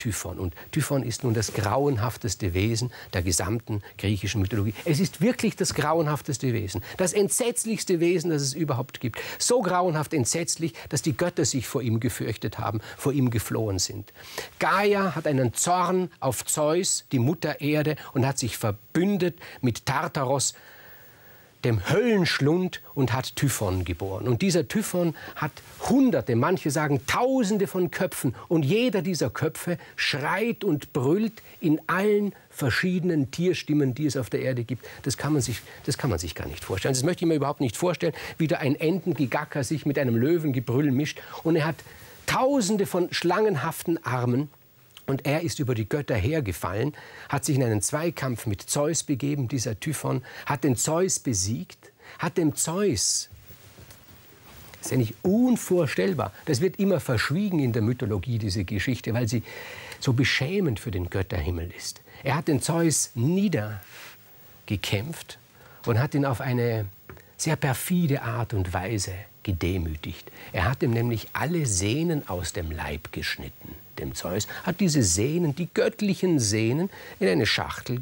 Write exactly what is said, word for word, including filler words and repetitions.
Typhon. Und Typhon ist nun das grauenhafteste Wesen der gesamten griechischen Mythologie. Es ist wirklich das grauenhafteste Wesen, das entsetzlichste Wesen, das es überhaupt gibt. So grauenhaft entsetzlich, dass die Götter sich vor ihm gefürchtet haben, vor ihm geflohen sind. Gaia hat einen Zorn auf Zeus, die Mutter Erde, und hat sich verbündet mit Tartaros, dem Höllenschlund, und hat Typhon geboren. Und dieser Typhon hat Hunderte, manche sagen Tausende von Köpfen. Und jeder dieser Köpfe schreit und brüllt in allen verschiedenen Tierstimmen, die es auf der Erde gibt. Das kann man sich, das kann man sich gar nicht vorstellen. Das möchte ich mir überhaupt nicht vorstellen, wie da ein Entengegacker sich mit einem Löwengebrüll mischt. Und er hat Tausende von schlangenhaften Armen. Und er ist über die Götter hergefallen, hat sich in einen Zweikampf mit Zeus begeben, dieser Typhon, hat den Zeus besiegt, hat dem Zeus, das ist ja nicht unvorstellbar, das wird immer verschwiegen in der Mythologie, diese Geschichte, weil sie so beschämend für den Götterhimmel ist. Er hat den Zeus niedergekämpft und hat ihn auf eine sehr perfide Art und Weise gedemütigt. Er hat ihm nämlich alle Sehnen aus dem Leib geschnitten. Dem Zeus hat diese Sehnen, die göttlichen Sehnen, in eine Schachtel